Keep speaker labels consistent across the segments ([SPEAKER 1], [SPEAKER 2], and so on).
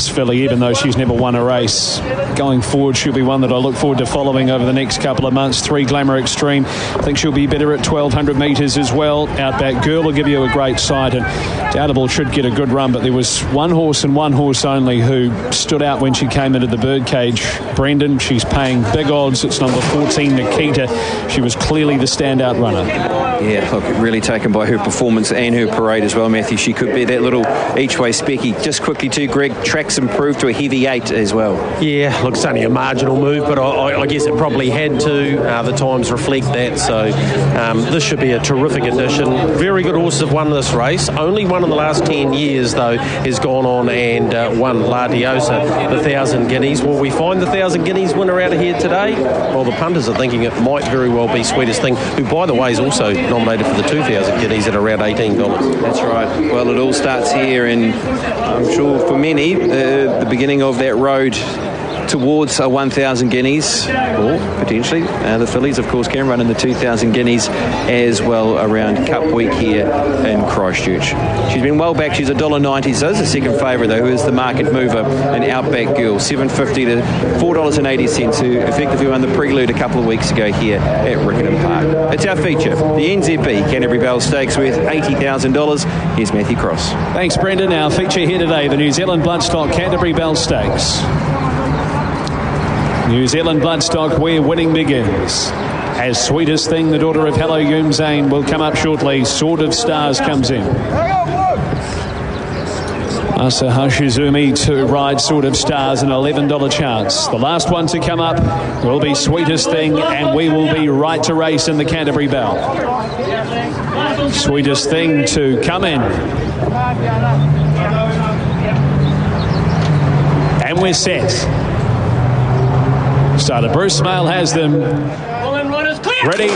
[SPEAKER 1] filly, even though she's never won a race. Going forward, she'll be one that I look forward to following over the next couple of months. 3 Glamour Extreme. I think she'll be better at 1,200 metres as well. Outback Girl will give you a great sight, and Doubtable should get a good run, but there was one horse and one horse only who stood out when she came into the birdcage. Brendan, she's paying big odds. It's number 14, Nikita. She was clearly the standout runner.
[SPEAKER 2] Yeah, look, really taken by her performance and her parade as well, Matthew. She could be that little each-way specky. Just quickly too, Greg, track's improved to a heavy 8 as well.
[SPEAKER 3] Yeah, look, it's only a marginal move, but I guess it probably had to. The times reflect that, so this should be a terrific addition. Very good horses have won this race. Only one in the last 10 years, though, has gone on and won La Diosa, the 1,000 guineas. Will we find the 1,000 guineas winner out of here today? Well, the punters are thinking it might very well be Sweetest Thing, who, by the way, is also nominated for the 2,000 guineas at around $18.
[SPEAKER 2] That's right. Well, it all starts here, and I'm sure for many, the beginning of that road towards 1,000 guineas, or potentially the fillies, of course, can run in the 2,000 guineas as well around Cup Week here in Christchurch. She's been well back. She's $1.90, so is the second favourite, though, who is the market mover in Outback Girl, $7.50 to $4.80, who effectively won the Prelude a couple of weeks ago here at Riccarton Park. It's our feature, the NZB Canterbury Bell Stakes, worth $80,000. Here's Matthew Cross.
[SPEAKER 1] Thanks, Brendan. Our feature here today, the New Zealand Bloodstock Canterbury Bell Stakes. New Zealand Bloodstock, where winning begins. As Sweetest Thing, the daughter of Hello Yoom Zane, will come up shortly. Sword of Stars comes in. Asa Hashizumi to ride Sword of Stars, an $11 chance. The last one to come up will be Sweetest Thing, and we will be right to race in the Canterbury Bell. Sweetest Thing to come in. And we're set. Starter Bruce Smale has them ready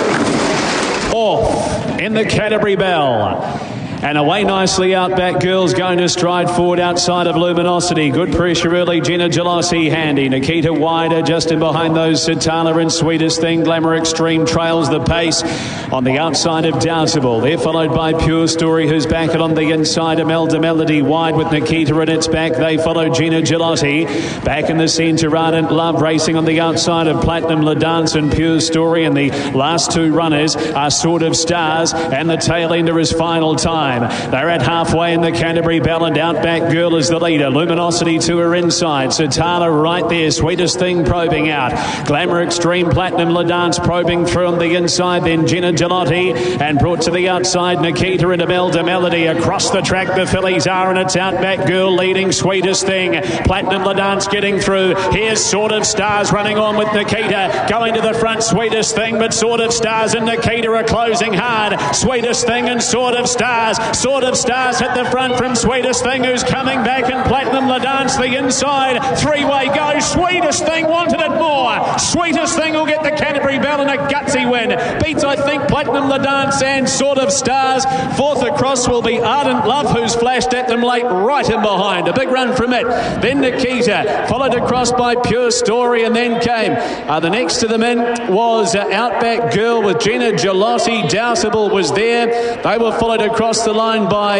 [SPEAKER 1] off in the Canterbury Bell. And away nicely, Outback Girl's going to stride forward outside of Luminosity. Good pressure early, Gina Gelossi handy. Nikita wider, just in behind those, Sitala and Sweetest Thing. Glamour Extreme trails the pace on the outside of Doubtable. They're followed by Pure Story, who's back on the inside. Imelda Melody wide with Nikita at its back. They follow Gina Gelossi. Back in the centre, Ardent Love racing on the outside of Platinum La Dance and Pure Story. And the last two runners are Sword of Stars, and the tail ender is Final Time. They're at halfway in the Canterbury Bell, and Outback Girl is the leader. Luminosity to her inside. Sitala right there. Sweetest Thing probing out. Glamour Extreme, Platinum La Dance probing through on the inside. Then Gina Gelotti, and brought to the outside Nikita and Imelda Melody. Across the track the fillies are, and it's Outback Girl leading Sweetest Thing. Platinum La Dance getting through. Here's Sword of Stars running on with Nikita. Going to the front, Sweetest Thing, but Sword of Stars and Nikita are closing hard. Sweetest Thing and Sword of Stars. Sword of Stars at the front from Sweetest Thing, who's coming back, and Platinum La Dance the inside. Three-way go. Sweetest Thing wanted it more. Sweetest Thing will get the Canterbury Bell in a gutsy win. Beats, I think, Platinum La Dance and Sword of Stars. Fourth across will be Ardent Love, who's flashed at them late, right in behind. A big run from it. Then Nikita, followed across by Pure Story, and then came the next to them in was Outback Girl with Gina Gelotti. Doubtable was there. They were followed across the line by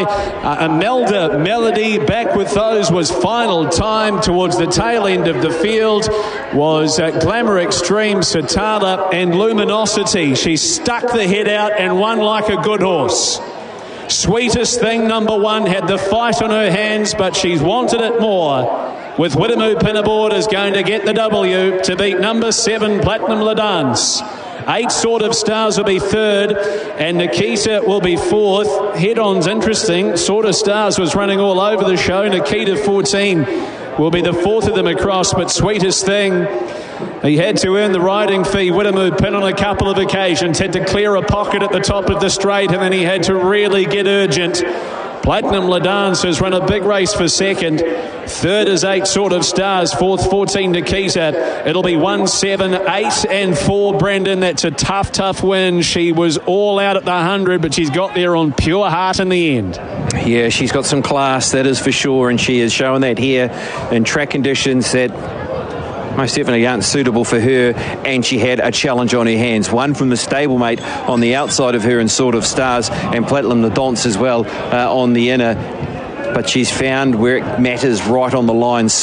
[SPEAKER 1] Imelda Melody. Back with those was Final Time. Towards the tail end of the field was Glamour Extreme, Sitala and Luminosity. She stuck the head out and won like a good horse. Sweetest Thing, number one, had the fight on her hands, but she's wanted it more. With Widemu Pinnaboard is going to get the W to beat number 7, Platinum La Dance. 8 Sword of Stars will be third, and Nikita will be fourth. Head-on's interesting. Sword of Stars was running all over the show. Nikita 14 will be the fourth of them across, but Sweetest Thing, he had to earn the riding fee. Widemu Pin on a couple of occasions, had to clear a pocket at the top of the straight, and then he had to really get urgent. Platinum La Dance has run a big race for second. Third is 8 Sword of Stars. Fourth, 14 Nikita. It'll be 1, 7, 8 and 4, Brendan. That's a tough win. She was all out at the 100, but she's got there on pure heart in the end.
[SPEAKER 2] Yeah, she's got some class, that is for sure, and she is showing that here in track conditions that most definitely aren't suitable for her, and she had a challenge on her hands. One from the stablemate on the outside of her in Sword of Stars, and Platinum La Dance as well on the inner. But she's found where it matters, right on the line.